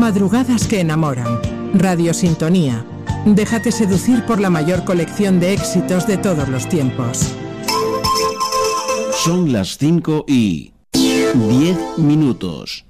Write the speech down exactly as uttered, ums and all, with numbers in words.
Madrugadas que enamoran. Radio Sintonía. Déjate seducir por la mayor colección de éxitos de todos los tiempos. Son las cinco y diez minutos.